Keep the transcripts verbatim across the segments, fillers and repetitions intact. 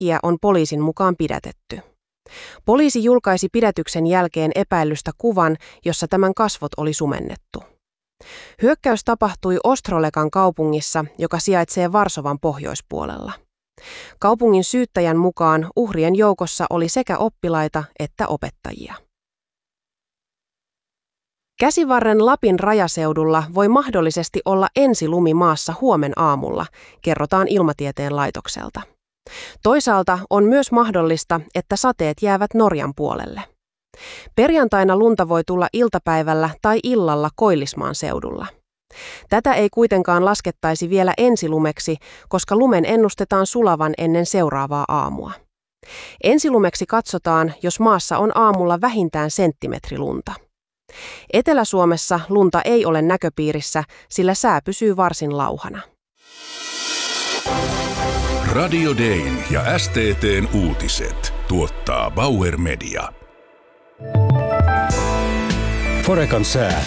tekijä on poliisin mukaan pidätetty. Poliisi julkaisi pidätyksen jälkeen epäillystä kuvan, jossa tämän kasvot oli sumennettu. Hyökkäys tapahtui Ostrolekan kaupungissa, joka sijaitsee Varsovan pohjoispuolella. Kaupungin syyttäjän mukaan uhrien joukossa oli sekä oppilaita että opettajia. Käsivarren Lapin rajaseudulla voi mahdollisesti olla ensilumi maassa huomen aamulla, kerrotaan Ilmatieteen laitokselta. Toisaalta on myös mahdollista, että sateet jäävät Norjan puolelle. Perjantaina lunta voi tulla iltapäivällä tai illalla Koillismaan seudulla. Tätä ei kuitenkaan laskettaisi vielä ensilumeksi, koska lumen ennustetaan sulavan ennen seuraavaa aamua. Ensilumeksi katsotaan, jos maassa on aamulla vähintään senttimetri lunta. Etelä-Suomessa lunta ei ole näköpiirissä, sillä sää pysyy varsin lauhana. Radio Dayn ja S T T:n uutiset tuottaa Bauer Media. Forekan sää.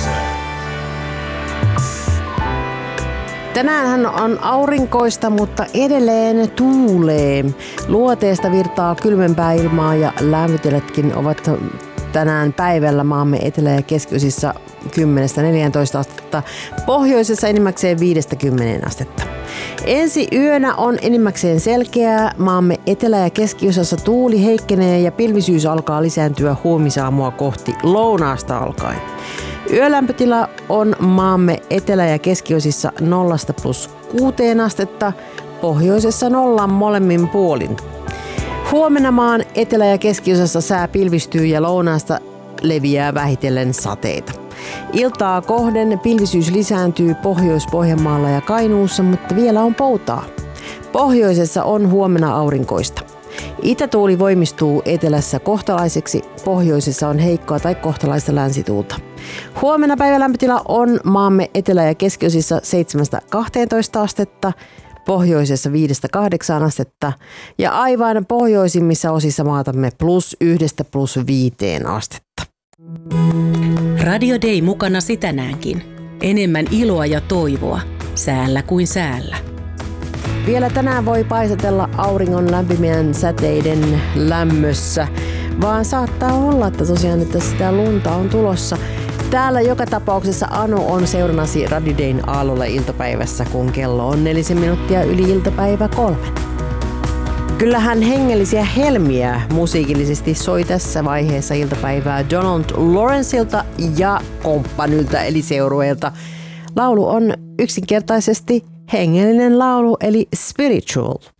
Tänäänhän on aurinkoista, mutta edelleen tuulee. Luoteesta virtaa kylmempää ilmaa ja lämpötilatkin ovat tänään päivällä maamme etelä- ja keskiosissa kymmenestä neljääntoista astetta, pohjoisessa enimmäkseen viidestä kymmeneen astetta. Ensi yönä on enimmäkseen selkeää, maamme etelä- ja keskiosassa tuuli heikkenee ja pilvisyys alkaa lisääntyä huomisaamua kohti lounaasta alkaen. Yölämpötila on maamme etelä- ja keskiosissa nollasta plus kuuteen astetta, pohjoisessa nollan molemmin puolin. Huomenna maan etelä- ja keskiosassa sää pilvistyy ja lounaasta leviää vähitellen sateita. Iltaa kohden pilvisyys lisääntyy Pohjois-Pohjanmaalla ja Kainuussa, mutta vielä on poutaa. Pohjoisessa on huomenna aurinkoista. Itätuuli voimistuu etelässä kohtalaiseksi, pohjoisessa on heikkoa tai kohtalaista länsituulta. Huomenna päivälämpötila on maamme etelä- ja keskiosissa seitsemästä kahteentoista astetta, pohjoisessa viidestä kahdeksaan astetta ja aivan pohjoisimmissa osissa maatamme plus yhdestä plus viiteen astetta. Radio Day mukanasi tänäänkin. Enemmän iloa ja toivoa, säällä kuin säällä. Vielä tänään voi paisatella auringon lämpimien säteiden lämmössä, vaan saattaa olla, että tosiaan että sitä lunta on tulossa. Täällä joka tapauksessa Anu on seurannasi Radio Dayn aallolla iltapäivässä, kun kello on nelisen minuuttia yli iltapäivä kolmen. Kyllähän hengellisiä helmiä musiikillisesti soi tässä vaiheessa iltapäivää Donald Lawrenceilta ja komppanyltä eli seurueelta. Laulu on yksinkertaisesti hengellinen laulu eli spiritual.